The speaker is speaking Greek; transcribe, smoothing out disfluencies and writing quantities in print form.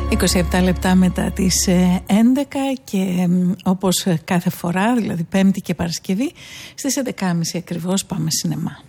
27 λεπτά μετά τις 11 και όπως κάθε φορά, δηλαδή Πέμπτη και Παρασκευή, στις 11.30 ακριβώς πάμε σινεμά.